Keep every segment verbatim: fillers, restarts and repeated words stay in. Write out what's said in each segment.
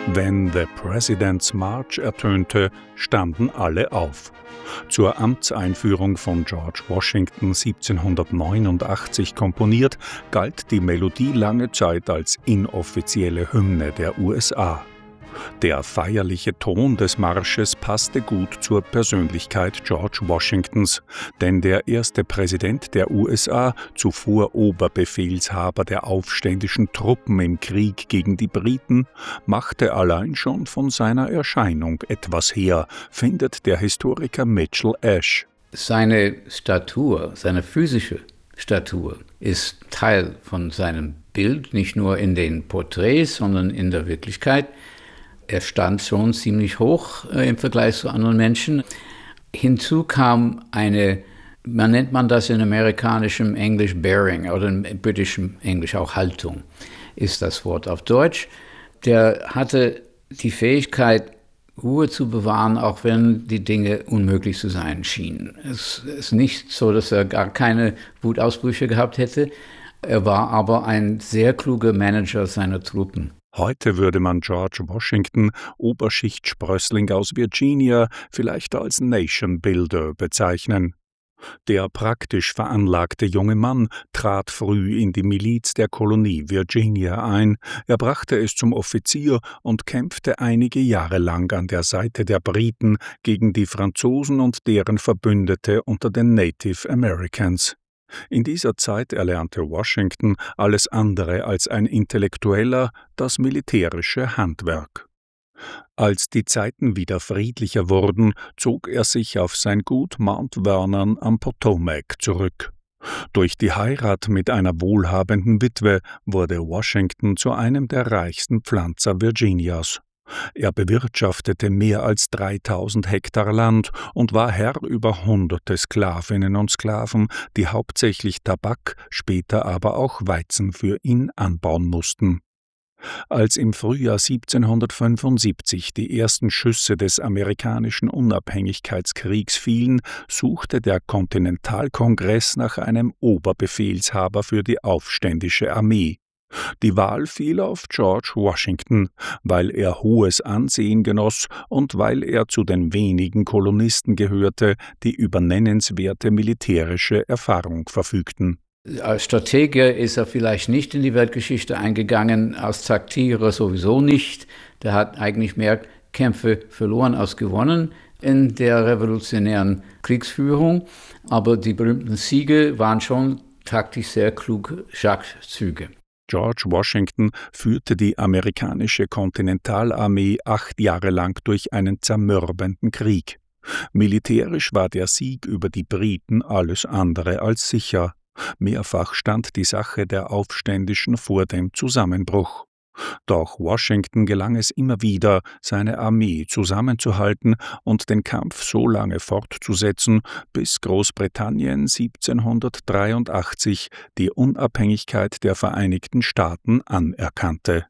Wenn The President's March ertönte, standen alle auf. Zur Amtseinführung von George Washington siebzehnhundertneunundachtzig komponiert, galt die Melodie lange Zeit als inoffizielle Hymne der U S A. Der feierliche Ton des Marsches passte gut zur Persönlichkeit George Washingtons, denn der erste Präsident der U S A, zuvor Oberbefehlshaber der aufständischen Truppen im Krieg gegen die Briten, machte allein schon von seiner Erscheinung etwas her, findet der Historiker Mitchell Ash. Seine Statur, seine physische Statur ist Teil von seinem Bild, nicht nur in den Porträts, sondern in der Wirklichkeit. Er stand schon ziemlich hoch äh, im Vergleich zu anderen Menschen. Hinzu kam eine, man nennt man das in amerikanischem Englisch Bearing oder in britischem Englisch auch Haltung, ist das Wort auf Deutsch. Der hatte die Fähigkeit, Ruhe zu bewahren, auch wenn die Dinge unmöglich zu sein schienen. Es ist nicht so, dass er gar keine Wutausbrüche gehabt hätte. Er war aber ein sehr kluger Manager seiner Truppen. Heute würde man George Washington, Oberschichtssprössling aus Virginia, vielleicht als Nation Builder bezeichnen. Der praktisch veranlagte junge Mann trat früh in die Miliz der Kolonie Virginia ein, er brachte es zum Offizier und kämpfte einige Jahre lang an der Seite der Briten gegen die Franzosen und deren Verbündete unter den Native Americans. In dieser Zeit erlernte Washington alles andere als ein Intellektueller, das militärische Handwerk. Als die Zeiten wieder friedlicher wurden, zog er sich auf sein Gut Mount Vernon am Potomac zurück. Durch die Heirat mit einer wohlhabenden Witwe wurde Washington zu einem der reichsten Pflanzer Virginias. Er bewirtschaftete mehr als dreitausend Hektar Land und war Herr über hunderte Sklavinnen und Sklaven, die hauptsächlich Tabak, später aber auch Weizen für ihn anbauen mussten. Als im Frühjahr siebzehnhundertfünfundsiebzig die ersten Schüsse des amerikanischen Unabhängigkeitskriegs fielen, suchte der Kontinentalkongress nach einem Oberbefehlshaber für die aufständische Armee. Die Wahl fiel auf George Washington, weil er hohes Ansehen genoss und weil er zu den wenigen Kolonisten gehörte, die über nennenswerte militärische Erfahrung verfügten. Als Stratege ist er vielleicht nicht in die Weltgeschichte eingegangen, als Taktierer sowieso nicht. Der hat eigentlich mehr Kämpfe verloren als gewonnen in der revolutionären Kriegsführung, aber die berühmten Siege waren schon taktisch sehr kluge Schachzüge. George Washington führte die amerikanische Kontinentalarmee acht Jahre lang durch einen zermürbenden Krieg. Militärisch war der Sieg über die Briten alles andere als sicher. Mehrfach stand die Sache der Aufständischen vor dem Zusammenbruch. Doch Washington gelang es immer wieder, seine Armee zusammenzuhalten und den Kampf so lange fortzusetzen, bis Großbritannien siebzehnhundertdreiundachtzig die Unabhängigkeit der Vereinigten Staaten anerkannte.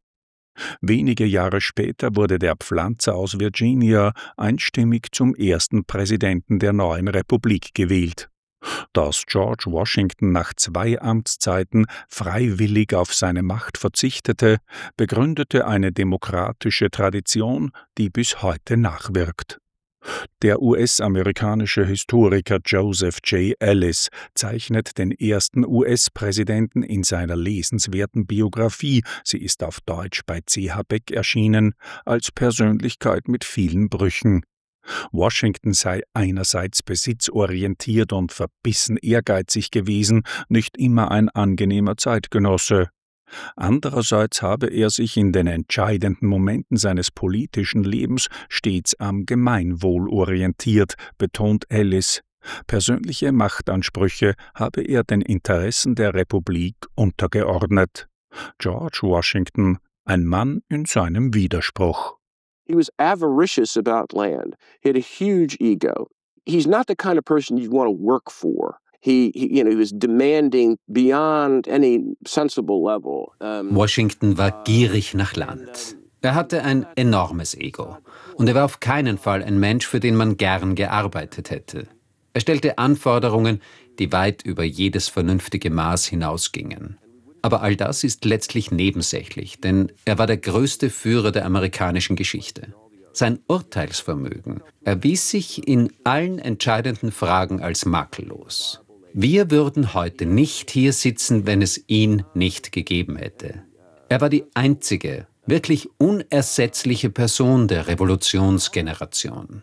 Wenige Jahre später wurde der Pflanzer aus Virginia einstimmig zum ersten Präsidenten der neuen Republik gewählt. Dass George Washington nach zwei Amtszeiten freiwillig auf seine Macht verzichtete, begründete eine demokratische Tradition, die bis heute nachwirkt. Der U S-amerikanische Historiker Joseph J. Ellis zeichnet den ersten U S-Präsidenten in seiner lesenswerten Biografie, sie ist auf Deutsch bei C H Beck erschienen, als Persönlichkeit mit vielen Brüchen. Washington sei einerseits besitzorientiert und verbissen ehrgeizig gewesen, nicht immer ein angenehmer Zeitgenosse. Andererseits habe er sich in den entscheidenden Momenten seines politischen Lebens stets am Gemeinwohl orientiert, betont Ellis. Persönliche Machtansprüche habe er den Interessen der Republik untergeordnet. George Washington, ein Mann in seinem Widerspruch. He was avaricious about land. He had a huge ego. He's not the kind of person you'd want to work for. He, he, you know, he was demanding beyond any sensible level. Um, Washington war gierig nach Land. Er hatte ein enormes Ego. Und er war auf keinen Fall ein Mensch, für den man gern gearbeitet hätte. Er stellte Anforderungen, die weit über jedes vernünftige Maß hinausgingen. Aber all das ist letztlich nebensächlich, denn er war der größte Führer der amerikanischen Geschichte. Sein Urteilsvermögen erwies sich in allen entscheidenden Fragen als makellos. Wir würden heute nicht hier sitzen, wenn es ihn nicht gegeben hätte. Er war die einzige, wirklich unersetzliche Person der Revolutionsgeneration.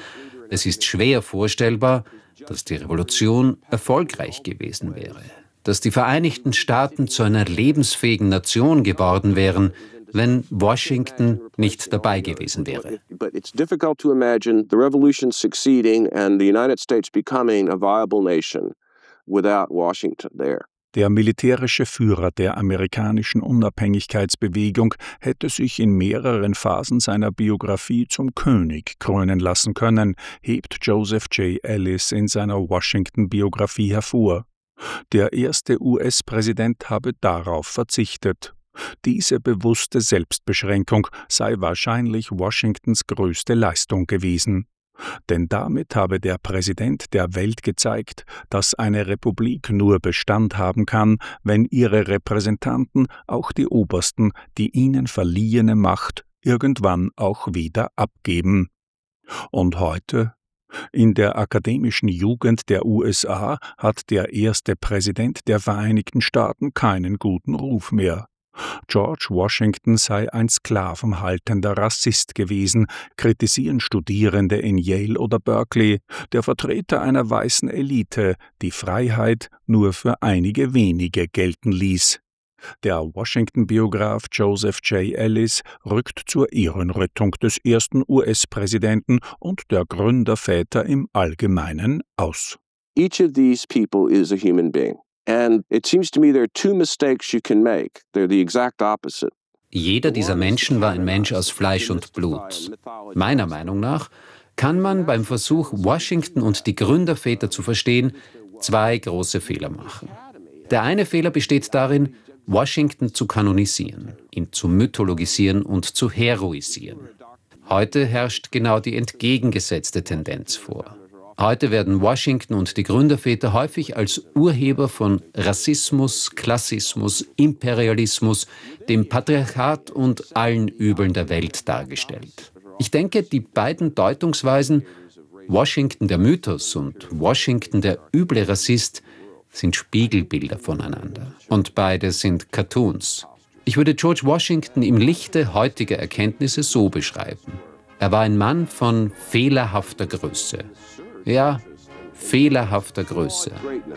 Es ist schwer vorstellbar, dass die Revolution erfolgreich gewesen wäre, dass die Vereinigten Staaten zu einer lebensfähigen Nation geworden wären, wenn Washington nicht dabei gewesen wäre. But it's difficult to imagine the revolution succeeding and the United States becoming a viable nation without Washington there. Der militärische Führer der amerikanischen Unabhängigkeitsbewegung hätte sich in mehreren Phasen seiner Biografie zum König krönen lassen können, hebt Joseph J. Ellis in seiner Washington-Biografie hervor. Der erste U S-Präsident habe darauf verzichtet. Diese bewusste Selbstbeschränkung sei wahrscheinlich Washingtons größte Leistung gewesen. Denn damit habe der Präsident der Welt gezeigt, dass eine Republik nur Bestand haben kann, wenn ihre Repräsentanten, auch die Obersten, die ihnen verliehene Macht irgendwann auch wieder abgeben. Und heute? In der akademischen Jugend der U S A hat der erste Präsident der Vereinigten Staaten keinen guten Ruf mehr. George Washington sei ein sklavenhaltender Rassist gewesen, kritisieren Studierende in Yale oder Berkeley, der Vertreter einer weißen Elite, die Freiheit nur für einige wenige gelten ließ. Der Washington-Biograf Joseph J. Ellis rückt zur Ehrenrettung des ersten U S-Präsidenten und der Gründerväter im Allgemeinen aus. Each of these people is a human being. And it seems to me there are two mistakes you can make. They're the exact opposite. Jeder dieser Menschen war ein Mensch aus Fleisch und Blut. Meiner Meinung nach kann man beim Versuch, Washington und die Gründerväter zu verstehen, zwei große Fehler machen. Der eine Fehler besteht darin, Washington zu kanonisieren, ihn zu mythologisieren und zu heroisieren. Heute herrscht genau die entgegengesetzte Tendenz vor. Heute werden Washington und die Gründerväter häufig als Urheber von Rassismus, Klassismus, Imperialismus, dem Patriarchat und allen Übeln der Welt dargestellt. Ich denke, die beiden Deutungsweisen, Washington der Mythos und Washington der üble Rassist, sind Spiegelbilder voneinander. Und beide sind Cartoons. Ich würde George Washington im Lichte heutiger Erkenntnisse so beschreiben. Er war ein Mann von fehlerhafter Größe. Ja, fehlerhafter Größe.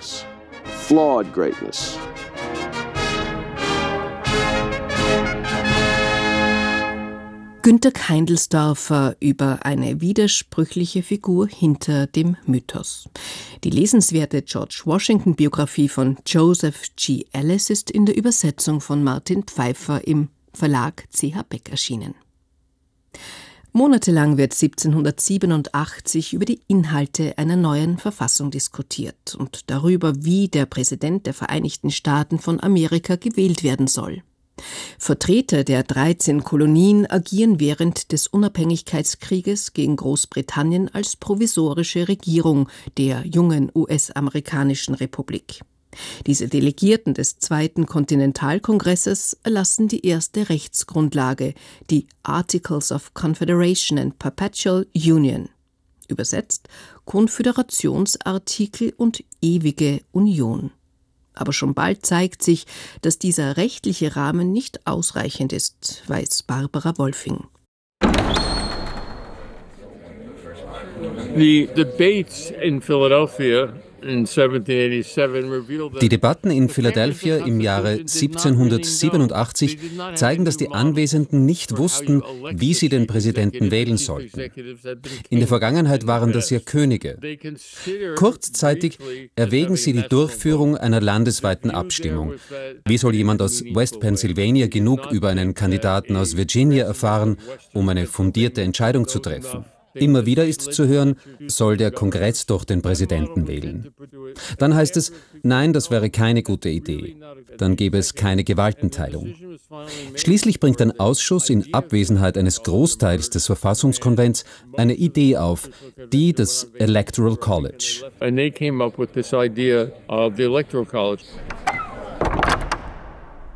Flawed greatness. Günter Keindelsdorfer über eine widersprüchliche Figur hinter dem Mythos. Die lesenswerte George Washington-Biografie von Joseph G. Ellis ist in der Übersetzung von Martin Pfeiffer im Verlag C H Beck erschienen. Monatelang wird siebzehnhundertsiebenundachtzig über die Inhalte einer neuen Verfassung diskutiert und darüber, wie der Präsident der Vereinigten Staaten von Amerika gewählt werden soll. Vertreter der dreizehn Kolonien agieren während des Unabhängigkeitskrieges gegen Großbritannien als provisorische Regierung der jungen U S-amerikanischen Republik. Diese Delegierten des Zweiten Kontinentalkongresses erlassen die erste Rechtsgrundlage, die Articles of Confederation and Perpetual Union. Übersetzt Konföderationsartikel und ewige Union. Aber schon bald zeigt sich, dass dieser rechtliche Rahmen nicht ausreichend ist, weiß Barbara Wolfing. The debates in Philadelphia Die Debatten in Philadelphia im Jahre siebzehnhundertsiebenundachtzig zeigen, dass die Anwesenden nicht wussten, wie sie den Präsidenten wählen sollten. In der Vergangenheit waren das ja Könige. Kurzzeitig erwägen sie die Durchführung einer landesweiten Abstimmung. Wie soll jemand aus West Pennsylvania genug über einen Kandidaten aus Virginia erfahren, um eine fundierte Entscheidung zu treffen? Immer wieder ist zu hören, soll der Kongress doch den Präsidenten wählen. Dann heißt es, nein, das wäre keine gute Idee. Dann gäbe es keine Gewaltenteilung. Schließlich bringt ein Ausschuss in Abwesenheit eines Großteils des Verfassungskonvents eine Idee auf, die des Electoral College.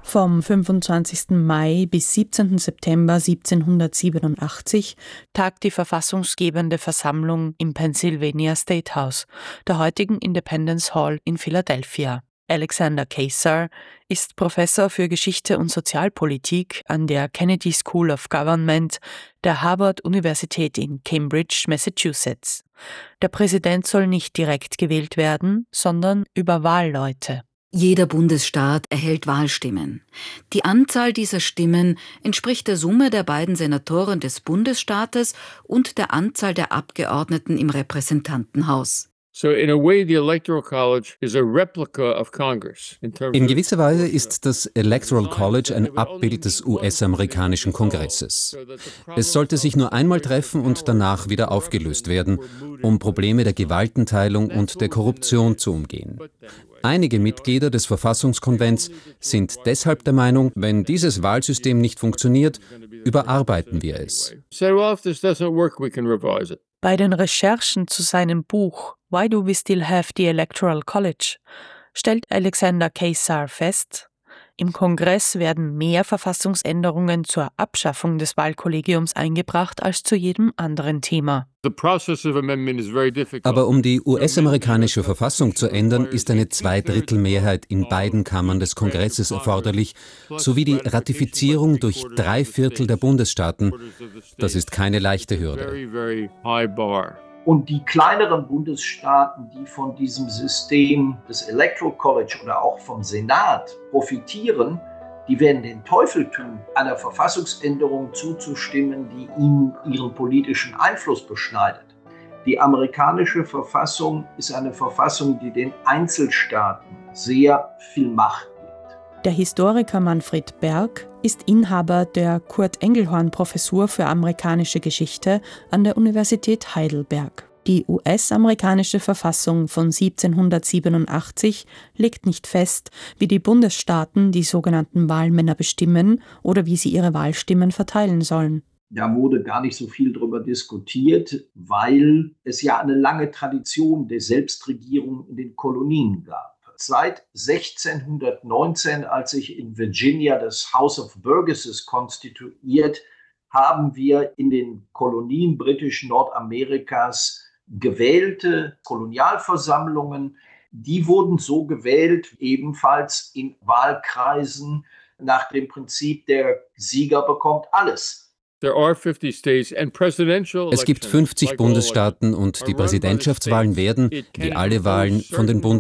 Vom fünfundzwanzigsten Mai bis siebzehnten September siebzehnhundertsiebenundachtzig tagt die verfassungsgebende Versammlung im Pennsylvania State House, der heutigen Independence Hall in Philadelphia. Alexander Keysar ist Professor für Geschichte und Sozialpolitik an der Kennedy School of Government der Harvard-Universität in Cambridge, Massachusetts. Der Präsident soll nicht direkt gewählt werden, sondern über Wahlleute. Jeder Bundesstaat erhält Wahlstimmen. Die Anzahl dieser Stimmen entspricht der Summe der beiden Senatoren des Bundesstaates und der Anzahl der Abgeordneten im Repräsentantenhaus. In gewisser Weise ist das Electoral College ein Abbild des U S-amerikanischen Kongresses. Es sollte sich nur einmal treffen und danach wieder aufgelöst werden, um Probleme der Gewaltenteilung und der Korruption zu umgehen. Einige Mitglieder des Verfassungskonvents sind deshalb der Meinung, wenn dieses Wahlsystem nicht funktioniert, überarbeiten wir es. Bei den Recherchen zu seinem Buch Why Do We Still Have the Electoral College stellt Alexander Keysar fest, im Kongress werden mehr Verfassungsänderungen zur Abschaffung des Wahlkollegiums eingebracht als zu jedem anderen Thema. Aber um die U S-amerikanische Verfassung zu ändern, ist eine Zweidrittelmehrheit in beiden Kammern des Kongresses erforderlich, sowie die Ratifizierung durch drei Viertel der Bundesstaaten. Das ist keine leichte Hürde. Und die kleineren Bundesstaaten, die von diesem System des Electoral College oder auch vom Senat profitieren, die werden den Teufel tun, einer Verfassungsänderung zuzustimmen, die ihnen ihren politischen Einfluss beschneidet. Die amerikanische Verfassung ist eine Verfassung, die den Einzelstaaten sehr viel Macht gibt. Der Historiker Manfred Berg ist Inhaber der Kurt-Engelhorn-Professur für amerikanische Geschichte an der Universität Heidelberg. Die U S-amerikanische Verfassung von siebzehnhundertsiebenundachtzig legt nicht fest, wie die Bundesstaaten die sogenannten Wahlmänner bestimmen oder wie sie ihre Wahlstimmen verteilen sollen. Da wurde gar nicht so viel darüber diskutiert, weil es ja eine lange Tradition der Selbstregierung in den Kolonien gab. Seit sechzehnhundertneunzehn, als sich in Virginia das House of Burgesses konstituiert, haben wir in den Kolonien britischen Nordamerikas gewählte Kolonialversammlungen. Die wurden so gewählt, ebenfalls in Wahlkreisen nach dem Prinzip, der Sieger bekommt alles. Es gibt fünfzig Bundesstaaten und die Präsidentschaftswahlen werden, wie alle Wahlen, von den Bundesstaaten